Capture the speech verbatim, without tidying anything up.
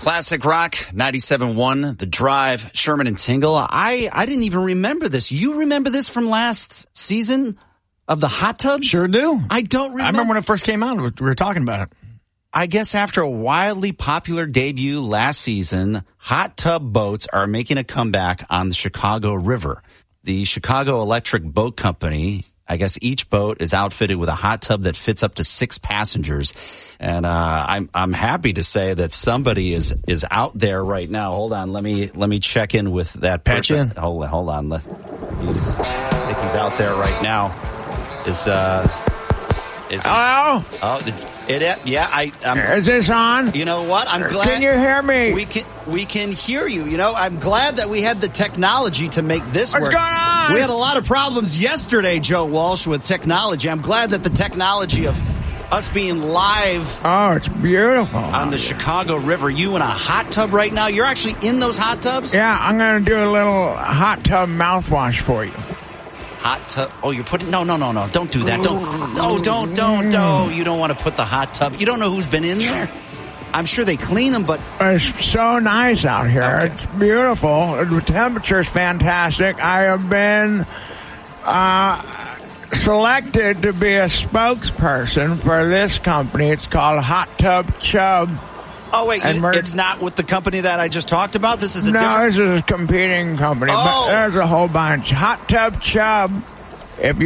Classic Rock, ninety-seven point one, The Drive, Sherman and Tingle. I, I didn't even remember this. You remember this from last season of the hot tubs? Sure do. I don't remember. I remember when it first came out. We were talking about it. I guess after a wildly popular debut last season, hot tub boats are making a comeback on the Chicago River. The Chicago Electric Boat Company, I guess each boat is outfitted with a hot tub that fits up to six passengers. And uh, I'm I'm happy to say that somebody is is out there right now. Hold on, let me let me check in with that Patch person. in. Hold on, hold on. Let, he's, I think he's out there right now. Is uh is he, Hello? Oh, it's it. Yeah, I. I'm, Is this on? You know what? I'm glad. Can you hear me? We can we can hear you. You know, I'm glad that we had the technology to make this What's work. going on? We had a lot of problems yesterday, Joe Walsh, with technology. I'm glad that the technology of us being live Oh, it's beautiful. on the Chicago River, you in a hot tub right now. You're actually in those hot tubs? Yeah, I'm going to do a little hot tub mouthwash for you. Hot tub. Oh, you're putting. No, no, no, no. Don't do that. Don't. No, don't, don't, don't. You don't want to put the hot tub. You don't know who's been in there. I'm sure they clean them, but It's so nice out here. Okay. It's beautiful. The temperature's fantastic. I have been uh, selected to be a spokesperson for this company. It's called Hot Tub Chub. oh wait, And you, we're- it's not with the company that I just talked about. This is a No, different. this is a competing company, Oh. but there's a whole bunch. Hot Tub Chub. If you